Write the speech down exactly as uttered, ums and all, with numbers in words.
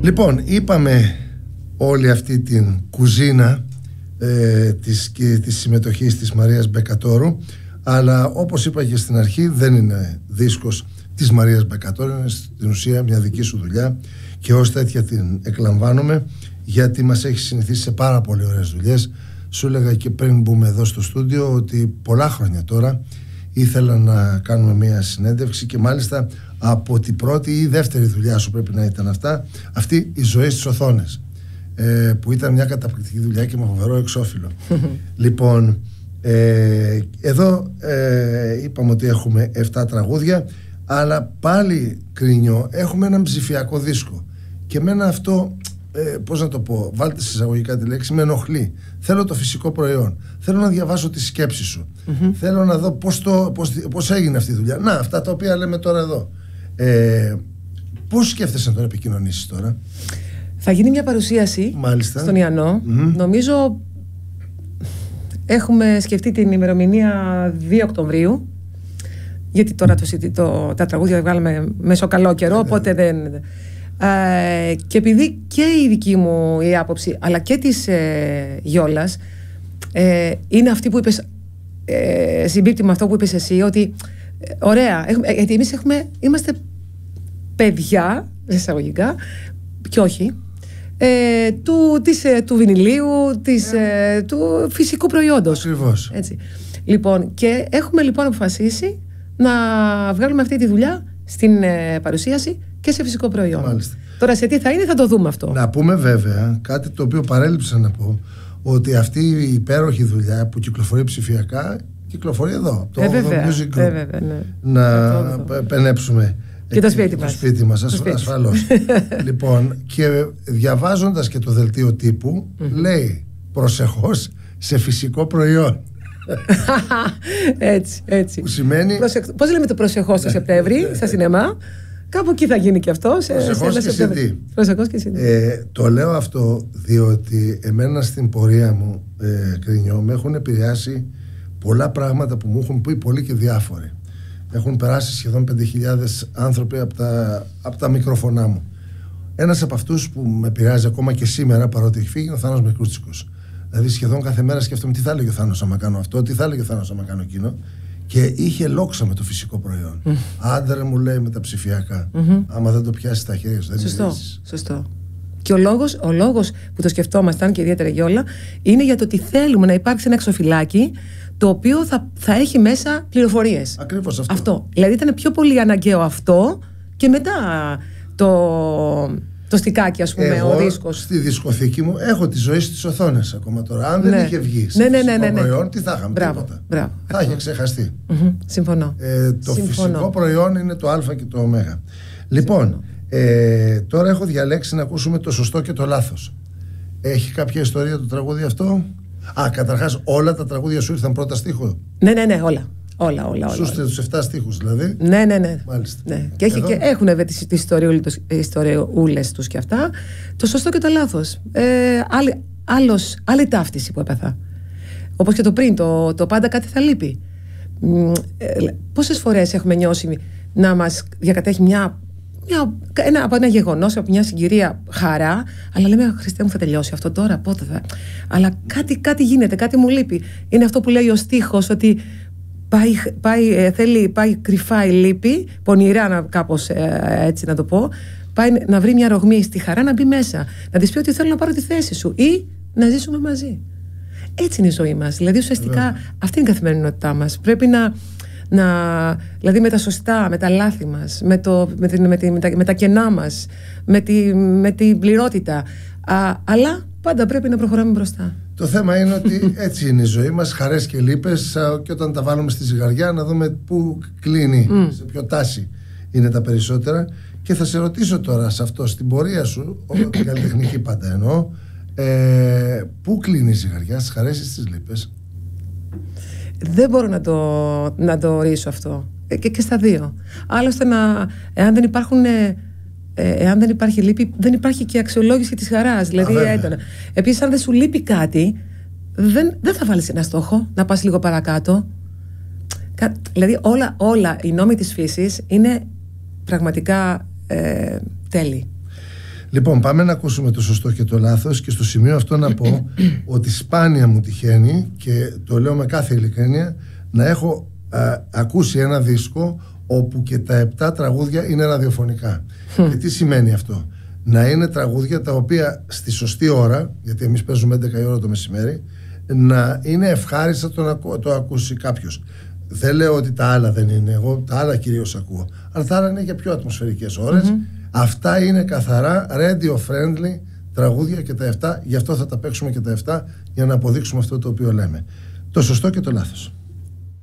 Λοιπόν, είπαμε όλη αυτή την κουζίνα ε, της, και της συμμετοχής της Μαρίας Μπεκατόρου, αλλά όπως είπα και στην αρχή, δεν είναι δίσκος της Μαρίας Μπεκατόρου, είναι στην ουσία μια δική σου δουλειά και ως τέτοια την εκλαμβάνομαι, γιατί μας έχει συνηθίσει σε πάρα πολύ ωραίες δουλειές. Σου έλεγα και πριν μπούμε εδώ στο στούντιο ότι πολλά χρόνια τώρα ήθελα να κάνουμε μια συνέντευξη και μάλιστα από την πρώτη ή δεύτερη δουλειά σου πρέπει να ήταν αυτά, αυτή η ζωή στις οθόνες, ε, που ήταν μια καταπληκτική δουλειά και με φοβερό εξώφυλλο. Λοιπόν, ε, εδώ ε, είπαμε ότι έχουμε επτά τραγούδια, αλλά πάλι, Κρίνιο, έχουμε έναν ψηφιακό δίσκο και εμένα αυτό, ε, πώς να το πω, βάλτε σε εισαγωγικά τη λέξη, με ενοχλεί. Θέλω το φυσικό προϊόν, θέλω να διαβάσω τη σκέψη σου, mm-hmm. θέλω να δω πώς, το, πώς, πώς έγινε αυτή η δουλειά. Να, αυτά τα οποία λέμε τώρα εδώ. Ε, πώς σκέφτεσαι να τον επικοινωνήσεις τώρα? Θα γίνει μια παρουσίαση, μάλιστα, στον Ιαννό. Mm-hmm. Νομίζω έχουμε σκεφτεί την ημερομηνία δύο Οκτωβρίου, γιατί τώρα το, το, τα τραγούδια βγάλαμε μέσω καλό καιρό, οπότε δεν... Ε, και επειδή και η δική μου η άποψη αλλά και της ε, Γιόλας ε, είναι αυτή που είπες, ε, συμπίπτει με αυτό που είπες εσύ, ότι ε, ωραία, έχουμε, ε, γιατί εμείς έχουμε, είμαστε παιδιά εισαγωγικά και όχι ε, του, της, ε, του βινιλίου, της, ε, του φυσικού προϊόντος. Ακριβώς. Έτσι. Λοιπόν, και έχουμε λοιπόν αποφασίσει να βγάλουμε αυτή τη δουλειά στην ε, παρουσίαση και σε φυσικό προϊόν. Μάλιστα. Τώρα σε τι θα είναι θα το δούμε αυτό. Να πούμε βέβαια κάτι το οποίο παρέλειψα να πω, ότι αυτή η υπέροχη δουλειά που κυκλοφορεί ψηφιακά κυκλοφορεί εδώ, το ε, βέβαια, Music Group. ε, βέβαια, ναι. Να πενέψουμε και το σπίτι μας, το σπίτι μας ασφ, ασφαλώς. Λοιπόν, και διαβάζοντας και το δελτίο τύπου mm-hmm. λέει προσεχώς σε φυσικό προϊόν. Έτσι, έτσι. Που σημαίνει... Προσεχ... Πώς λέμε το προσεχώς το Σεπτέμβρη στα σινεμά? Κάπου εκεί θα γίνει και αυτό. Σε, προσεχώς σε και σι ντι. Προσεχώς και σι ντι. Ε, το λέω αυτό διότι εμένα στην πορεία μου, ε, Κρίνιο, με έχουν επηρεάσει πολλά πράγματα που μου έχουν πει πολλοί και διάφοροι. Έχουν περάσει σχεδόν πέντε χιλιάδες άνθρωποι από τα, από τα μικρόφωνά μου. Ένας από αυτούς που με επηρεάζει ακόμα και σήμερα, παρότι έχει φύγει, είναι ο Θάνος Μικρούτσικος. Δηλαδή σχεδόν κάθε μέρα σκέφτομαι τι θα έλεγε ο Θάνος άμα κάνω αυτό, τι θα έλεγε ο Θάνος άμα κάνω εκείνο. Και είχε λόξα με το φυσικό προϊόν. Mm. Άντε μου λέει με τα ψηφιακά. Mm-hmm. Άμα δεν το πιάσει τα χέρια σου, δεν σωστό, είναι σωστό. Και ο λόγος, ο λόγος που το σκεφτόμασταν και ιδιαίτερα Γιόλα είναι για το ότι θέλουμε να υπάρξει ένα εξωφυλλάκι το οποίο θα, θα έχει μέσα πληροφορίες. Ακριβώς αυτό. αυτό. Δηλαδή ήταν πιο πολύ αναγκαίο αυτό και μετά το... το στικάκι, ας πούμε, εγώ, ο δίσκος. Στη δισκοθήκη μου έχω τη ζωή στις οθόνες ακόμα τώρα. Αν δεν ναι. είχε βγει σε ναι, φυσικό ναι, ναι, ναι. προϊόν, τι θα είχαμε? Μπράβο, τίποτα. Μπράβο, θα είχε ξεχαστεί. Mm-hmm. Συμφωνώ. Ε, το Συμφωνώ. φυσικό προϊόν είναι το α και το ω. Λοιπόν, ε, τώρα έχω διαλέξει να ακούσουμε το σωστό και το λάθος. Έχει κάποια ιστορία το τραγούδι αυτό? Α, καταρχάς όλα τα τραγούδια σου ήρθαν πρώτα στίχο? Ναι, ναι, ναι, όλα. Όλα, όλα, όλα. Στους τους επτά στίχους δηλαδή. Ναι, ναι, ναι. Μάλιστα. Ναι. Και, έχει, και έχουν βέβαια τις ιστοριούλες τους και αυτά. Το σωστό και το λάθος. Ε, άλλη, άλλος, άλλη ταύτιση που έπαθα. Όπως και το πριν, το, το πάντα κάτι θα λείπει. Ε, πόσες φορές έχουμε νιώσει να μας διακατέχει μια, μια, ένα, από ένα γεγονός, από μια συγκυρία χαρά, αλλά λέμε Χριστέ μου θα τελειώσει αυτό τώρα, πότε θα... Αλλά κάτι, κάτι γίνεται, κάτι μου λείπει. Είναι αυτό που λέει ο στίχος, ότι Πάει, πάει, θέλει, πάει κρυφά η λύπη, πονηρά να, κάπως ε, έτσι να το πω, πάει να βρει μια ρογμή στη χαρά να μπει μέσα, να της πει ότι θέλω να πάρω τη θέση σου ή να ζήσουμε μαζί. Έτσι είναι η ζωή μας. Δηλαδή ουσιαστικά yeah. αυτή είναι η καθημερινότητά μας. Πρέπει να, να, δηλαδή με τα σωστά, με τα λάθη μας, με, το, με, την, με, τη, με, τα, με τα κενά μας, με, τη, με την πληρότητα, Α, αλλά πάντα πρέπει να προχωράμε μπροστά. Το θέμα είναι ότι έτσι είναι η ζωή μας, χαρές και λύπες, και όταν τα βάλουμε στη ζυγαριά να δούμε πού κλείνει, mm. σε ποιο τάση είναι τα περισσότερα. Και θα σε ρωτήσω τώρα σε αυτό, στην πορεία σου, την καλλιτεχνική πάντα εννοώ, ε, πού κλείνει η ζυγαριά, στις χαρές ή στις λύπες? Δεν μπορώ να το, να το ορίσω αυτό. Ε, και, και στα δύο. Άλλωστε, να, εάν δεν υπάρχουν... Ε, εάν δεν υπάρχει λύπη, δεν υπάρχει και αξιολόγηση της χαράς. Δηλαδή, έντονα. Επίσης, αν δεν σου λείπει κάτι, δεν, δεν θα βάλεις ένα στόχο να πας λίγο παρακάτω. Κα, δηλαδή, όλα, όλα οι νόμοι της φύσης είναι πραγματικά ε, τέλειοι. Λοιπόν, πάμε να ακούσουμε το σωστό και το λάθος, και στο σημείο αυτό να πω ότι σπάνια μου τυχαίνει, και το λέω με κάθε ειλικρίνεια, να έχω α, ακούσει ένα δίσκο όπου και τα επτά τραγούδια είναι ραδιοφωνικά. Και τι σημαίνει αυτό? Να είναι τραγούδια τα οποία στη σωστή ώρα, γιατί εμείς παίζουμε έντεκα η ώρα το μεσημέρι, να είναι ευχάριστα το να το ακούσει κάποιος. Δεν λέω ότι τα άλλα δεν είναι, εγώ τα άλλα κυρίως ακούω, αλλά τα άλλα είναι για πιο ατμοσφαιρικές ώρες. Mm-hmm. Αυτά είναι καθαρά radio friendly τραγούδια, και τα επτά, γι' αυτό θα τα παίξουμε και τα επτά, για να αποδείξουμε αυτό το οποίο λέμε. Το σωστό και το λάθος.